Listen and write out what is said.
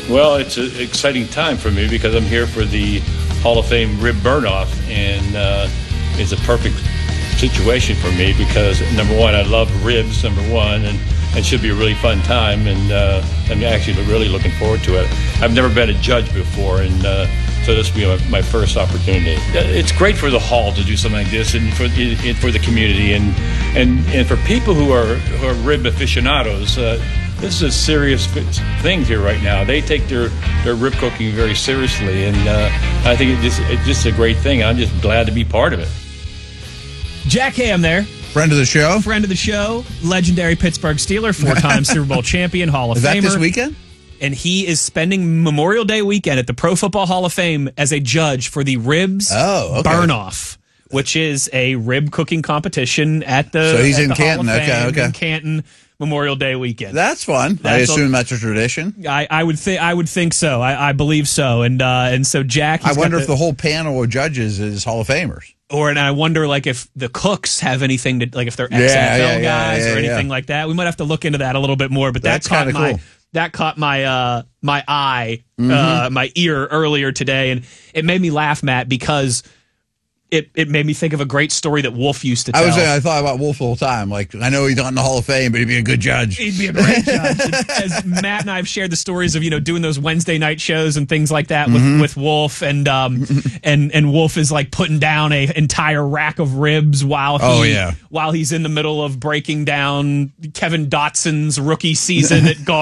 Well, it's an exciting time for me because I'm here for the Hall of Fame rib burn-off, and it's a perfect situation for me because, number one, I love ribs, number one, and it should be a really fun time, and I'm actually really looking forward to it. I've never been a judge before, and so this will be my first opportunity. It's great for the Hall to do something like this, and for the community, and for people who are rib aficionados. This is a serious thing here right now. They take their rib cooking very seriously, and I think it's just a great thing. I'm just glad to be part of it. Jack Ham there. Friend of the show. Friend of the show. Legendary Pittsburgh Steeler, 4-time Super Bowl champion, Hall of Famer. Is that this weekend? And he is spending Memorial Day weekend at the Pro Football Hall of Fame as a judge for the Ribs Burn-Off, which is a rib cooking competition at the So he's in the Canton. Hall of Fame Okay. in Canton Memorial Day weekend. That's fun. I assume that's a tradition. I would think so. I believe so. And so Jack. I wonder if the whole panel of judges is Hall of Famers. And I wonder, like, if the cooks have anything to, like, if they're ex-NFL guys or anything like that. We might have to look into that a little bit more. But that's kind of cool. That caught my my eye, my ear earlier today, and it made me laugh, Matt, because it made me think of a great story that Wolf used to tell. I thought about Wolf the whole time. Like, I know he's not in the Hall of Fame, but he'd be a good judge. He'd be a great judge. As Matt and I have shared the stories of, doing those Wednesday night shows and things like that with Wolf, and Wolf is like putting down an entire rack of ribs while he's in the middle of breaking down Kevin Dotson's rookie season at guard.